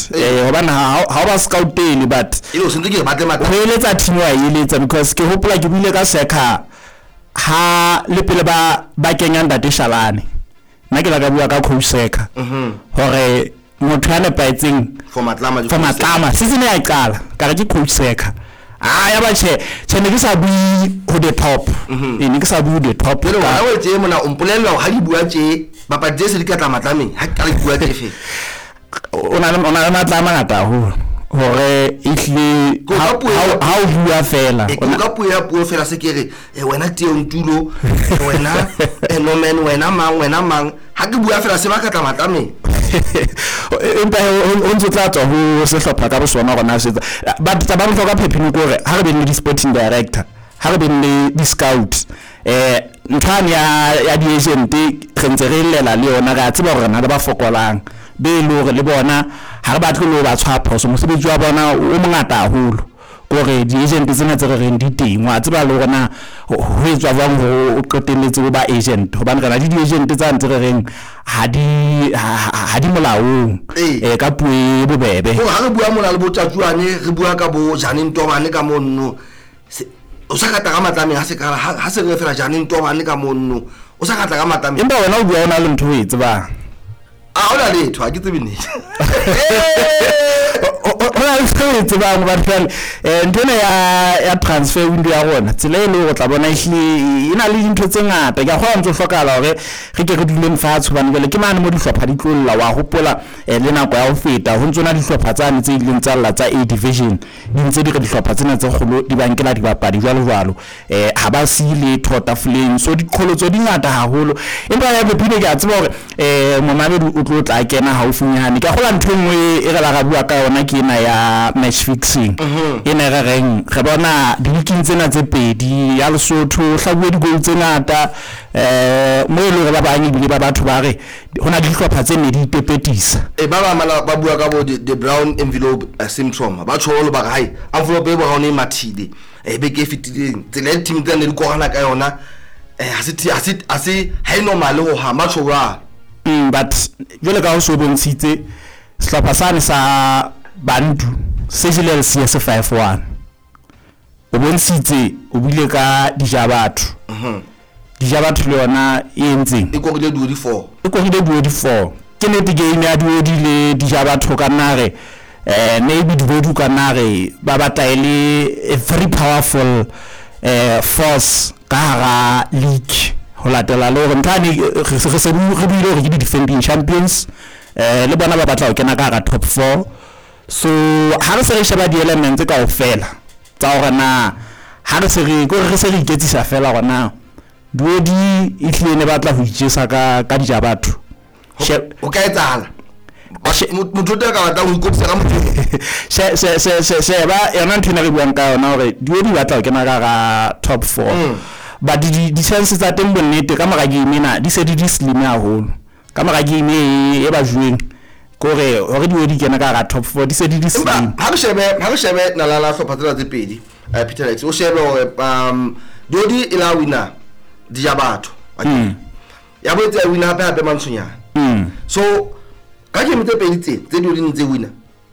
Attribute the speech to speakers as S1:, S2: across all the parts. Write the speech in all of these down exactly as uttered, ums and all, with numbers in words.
S1: eh hobane ha ha ba scouteni but
S2: ilo sentse ke batle mata
S1: ho eletsa team wa eletsa because ke hopola ke bile ka Seka ha le pele ba ba kenya Ndate Shalane nna ke la ka bua ka coach Seka
S2: mhm
S1: hore motho ya nepaetseng
S2: for matlama
S1: for matlama season ya iqala ka re ke coach Seka ah ya ba che che ne ke sa bui ho the top e ne ke sa bui the top
S2: le wa o tse mona o mpolella ha di bua tse ba pa tse se di ka tla matlameng ha ka le bua tse fe
S1: ona ona matlama ngata ho hore ihle ha ha o bua fela
S2: e ka puo ya puo fela se kere e wena teo ntulo wena e no men wena mang wena mang ha ke bua fela se ba ka tla matlameng
S1: empa o ntse tla tswa ho sehlopha ka bosona gona se ba taba ba hloka phepino gore ha re be le sporting director ha re be le di scout eh nthani ya ya di agent re ntse re lela le yona ga tseba gore na ba fokolang be lo re le bona ha re batle lo ba tshwapho so mosebetsi wa bona o mongata haholo gore di agent tsena tse re reng di teng wa tseba le rona ho etswa bang ho qetelletse go ba agent hobane kana di agent tsa ntse re reng ha di ha di molaong eh ka puo e bobebe
S2: ho ha re bua mona le botatsuane re bua ka bo Janine Ntobane ka monno o sa ka taka matlame ha se ka ha se re fela Janine Ntobane ka monno o sa ka taka matlame
S1: empa wena o bua ona le ntho e tseba
S2: a ona le ntho ha ke tsebe ne
S1: ona le tshwetse ba ba fela eh ntona ya ya transfer window ya rona tsela e le go tla bona ihle ina le dintho tse ngata ke a go ntse hlokala hore re ke re dile mfatshe bana bele ke mane mo di hlopha di tlolla wa hopola le nako ya ho feta ho ntsona di hlopha tsane tse ileng tsa lla tsa A division di ntse di re di hlopha tsena tse kgolo di bankela di bapadi jwalo jwalo eh ha ba se le thota flame so di kholotso di ngata haholo empa ya bepile ke a tseba hore eh momamedi o tlo tla kena haufinyane ka gola ntho engwe e re la ga bua ka yona ke ena ya match fixing ena re reng re bona diking tsena tse pedi ya Lesotho hlabue di goal tse ngata eh mo ile re ba banyi bile ba batho ba re hona di hlopha tse ne di ipepetisa
S2: e ba ba mala ba bua ka bo the brown envelope uh, syndrome ba tsholo ba hai envelope e ba hone mathile e be ke fitileng tsela team tsena di korana ka yona eh ha se ha se ha se ha normal ho ha matshwa
S1: mm but jole ka ho so bontshitse sehlopha sane sa Bantu se jile C S five one o bontshitse o bile ka dijabatho
S2: mhm
S1: dijabatho le yona e entseng
S2: e kokile duo di four
S1: e kokile duo di four ke ne game ya duo di le dijabatho ka nare eh maybe di ka nare ba bataile a very powerful eh force ka ga league ho latela le gore ntani re se se re bile re di defending champions eh le bona ba batla ho kena ka ga top four so ha re se re sheba di elements ka ofela tsa hore na ha re se re go re se re iketsisa fela gona duodi e tlile ne batla ho itjesa ka ka dija batho
S2: o ka etsala motho tla ka batla ho ikopisa ka motho
S1: se se se se se ba yona nthina re buang ka yona hore duodi batla ho kena ka ga top four but di di sense tsa teng bonnete ka mara game ena di se di di slim haholo ka mara game e ba jueng kore hore di di kena ka ga top four di se di di slim
S2: ha re shebe ha re shebe na la la hlopha tsela tse pedi eh Peter Alex o shebe hore um duodi e la winner di ya batho ya bo tse winner hape hape mantsunyana so ka ke motse pedi tse tse di ntse winner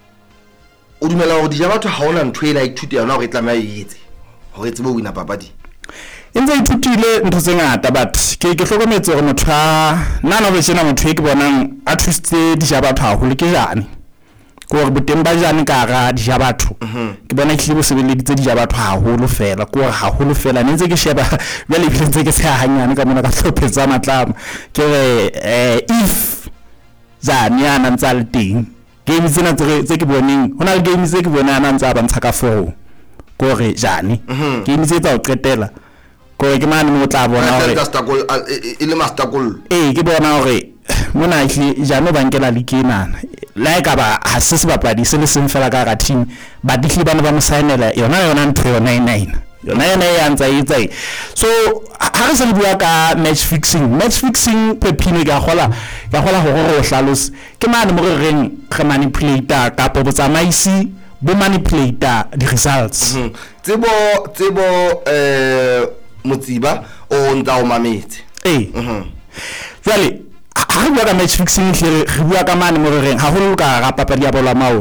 S2: o dumela hore di ja batho ha ona ntwe la ithute yona hore e tlamaya e etse hore tsebe winner papadi
S1: intse ithutile ntho tse ngata but ke ke hlokometse hore motho a nana be tsena motho e ke bonang a thusitse di ja batho haholo ke jane gore boteng ba jane ka ga di ja batho ke bona ke le bosebeleditse di ja batho haholo fela gore haholo fela ne ntse ke sheba bele bile ntse ke se hanyane ka mona ka hlophetsa matlama ke re eh if jane yana ntsa le teng game tsena tse ke boneng hona le game tse ke bonana ntsa ba ntsha ka four gore jane game tse tsa o qetela gore ke mane mo tla bona hore
S2: e le master goal
S1: eh ke bona hore mona ile jano bankela le kenana like aba ha se se bapadi se le seng fela ka ga team ba dihle bana ba mo signela yona yona ntho yona nine yona yona ya ntsa itsa so ha re se le bua ka match fixing match fixing pepino ga gola ga gola go go hlalosa ke mane mo re reng re manipulator ka bo tsamaisi bo manipulator di results
S2: tsebo tsebo eh motsiba o nta o mametse
S1: eh jwale ha re bua ka match fixing re bua ka mane mo re reng ha go lo ka ga papadi ya bola mao